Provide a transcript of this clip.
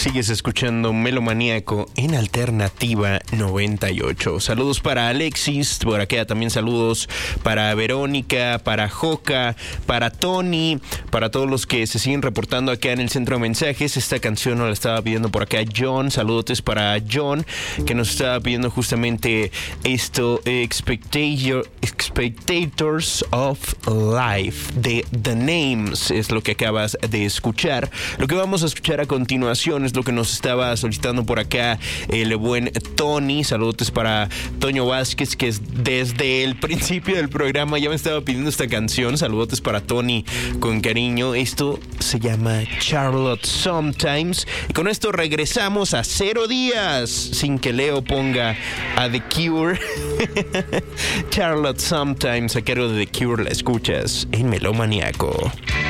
Sigues escuchando Melomaníaco en Alternativa 98. Saludos para Alexis, por acá también saludos para Verónica, para Joca, para Tony, para todos los que se siguen reportando acá en el centro de mensajes. Esta canción nos la estaba pidiendo por acá John. Saludos para John, que nos estaba pidiendo justamente esto, Spectators of Life de The Names, es lo que acabas de escuchar. Lo que vamos a escuchar a continuación es lo que nos estaba solicitando por acá el buen Tony. Saludos para Toño Vázquez, que desde el principio del programa ya me estaba pidiendo esta canción. Saludos para Tony con cariño. Esto se llama Charlotte Sometimes. Y con esto regresamos a 0 días sin que Leo ponga a The Cure. Charlotte Sometimes a cargo de The Cure, la escuchas en Melomaníaco.